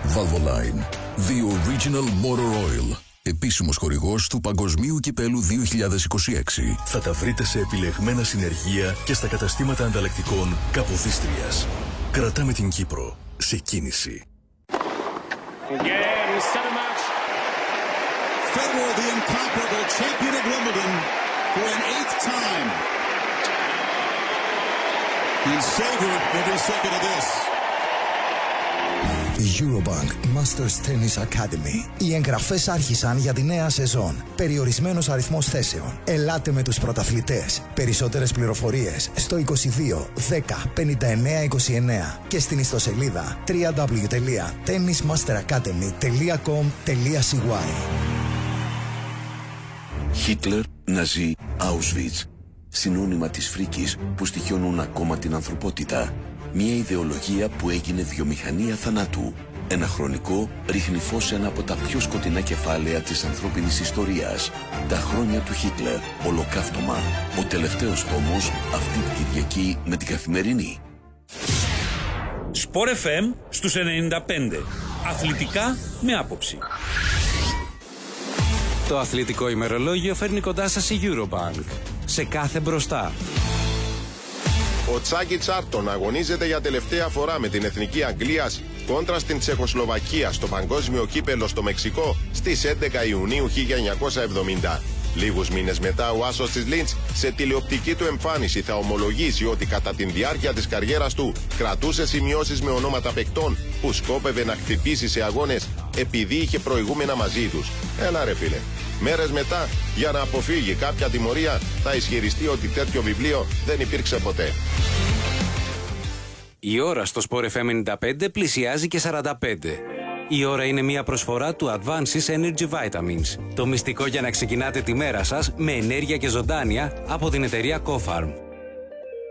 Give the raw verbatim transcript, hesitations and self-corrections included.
Valvoline, the original motor oil. Επίσημος χορηγός του Παγκοσμίου Κυπέλου δύο χιλιάδες είκοσι έξι. Θα τα βρείτε σε επιλεγμένα συνεργεία και στα καταστήματα ανταλλακτικών Καποδίστριας. Κρατάμε την Κύπρο σε κίνηση. Again, center match. Federer, the incomparable champion of Wimbledon for an eighth time. He savored every second of this. Eurobank Masters Tennis Academy. Οι εγγραφές άρχισαν για τη νέα σεζόν. Περιορισμένος αριθμός θέσεων. Ελάτε με τους πρωταθλητές. Περισσότερες πληροφορίες στο είκοσι δύο δέκα πενήντα εννέα είκοσι εννέα και στην ιστοσελίδα double-u double-u double-u τελεία tennis master academy τελεία com τελεία c y. Χίτλερ, Ναζί, Auschwitz. Συνώνυμα της φρίκης που στοιχιώνουν ακόμα την ανθρωπότητα. Μια ιδεολογία που έγινε βιομηχανία θανάτου. Ένα χρονικό ρίχνει φως σε ένα από τα πιο σκοτεινά κεφάλαια της ανθρώπινης ιστορίας. Τα χρόνια του Χίτλερ, ολοκαύτωμα. Ο τελευταίος τόμος αυτή την Κυριακή με την Καθημερινή. Σπορ εφ εμ στους ενενήντα πέντε. Αθλητικά με άποψη. Το αθλητικό ημερολόγιο φέρνει κοντά σας η Eurobank. Σε κάθε μπροστά. Ο Τσάκη Τσάρτον αγωνίζεται για τελευταία φορά με την Εθνική Αγγλίας κόντρα στην Τσεχοσλοβακία στο Παγκόσμιο Κύπελλο στο Μεξικό στις έντεκα Ιουνίου χίλια εννιακόσια εβδομήντα. Λίγους μήνες μετά ο άσος της Λίντς σε τηλεοπτική του εμφάνιση θα ομολογήσει ότι κατά τη διάρκεια της καριέρας του κρατούσε σημειώσεις με ονόματα παικτών που σκόπευε να χτυπήσει σε αγώνες επειδή είχε προηγούμενα μαζί τους. Έλα ρε φίλε. Μέρες μετά, για να αποφύγει κάποια τιμωρία, θα ισχυριστεί ότι τέτοιο βιβλίο δεν υπήρξε ποτέ. Η ώρα στο Sport εφ εμ ενενήντα πέντε πλησιάζει και σαράντα πέντε. Η ώρα είναι μια προσφορά του Advances Energy Vitamins. Το μυστικό για να ξεκινάτε τη μέρα σας με ενέργεια και ζωντάνια από την εταιρεία Cofarm.